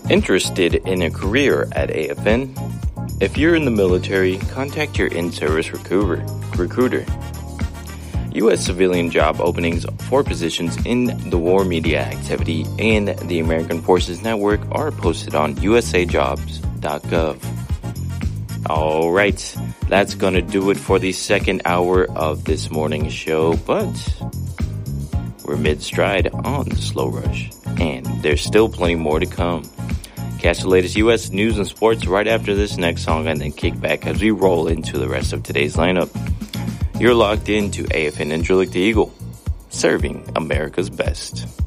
Interested in a career at AFN? If you're in the military, contact your in-service recruiter. U.S. civilian job openings for positions in the War Media Activity and the American Forces Network are posted on usajobs.gov. All right, that's going to do it for the second hour of this morning's show, but we're mid-stride on the Slow Rush, and there's still plenty more to come. Catch the latest U.S. news and sports right after this next song, and then kick back as we roll into the rest of today's lineup. You're locked into AFN Angelic the Eagle, serving America's best.